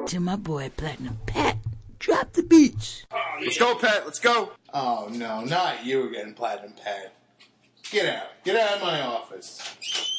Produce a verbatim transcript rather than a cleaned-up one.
to my boy Platinum Pat. Drop the beats. Let's go, Pat. Let's go. Oh, no, not you again, Platinum Pat. Get out. Get out of my office.